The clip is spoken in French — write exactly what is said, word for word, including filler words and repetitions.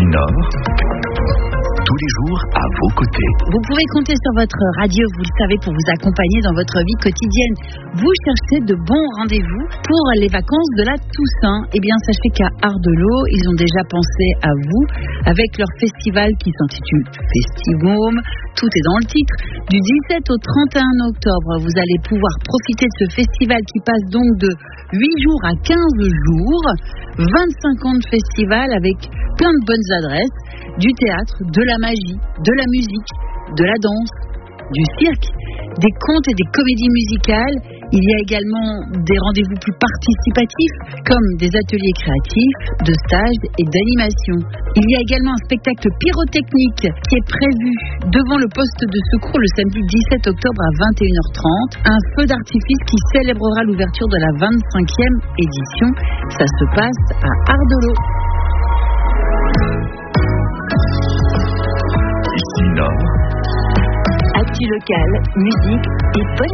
Nord, tous les jours à vos côtés. Vous pouvez compter sur votre radio, vous le savez, pour vous accompagner dans votre vie quotidienne. Vous cherchez de bons rendez-vous pour les vacances de la Toussaint. Eh bien, sachez qu'à Ardelot, ils ont déjà pensé à vous avec leur festival qui s'intitule Festivum. Tout est dans le titre. Du dix-sept au trente et un octobre, vous allez pouvoir profiter de ce festival qui passe donc de huit jours à quinze jours. vingt-cinq ans de festival avec plein de bonnes adresses. Du théâtre, de la magie, de la musique, de la danse, du cirque, des contes et des comédies musicales. Il y a également des rendez-vous plus participatifs, comme des ateliers créatifs, de stages et d'animation. Il y a également un spectacle pyrotechnique qui est prévu devant le poste de secours le samedi dix-sept octobre à vingt et une heures trente. Un feu d'artifice qui célébrera l'ouverture de la vingt-cinquième édition. Ça se passe à Ardelot. Ici Nord. Actu locale, musique et bonne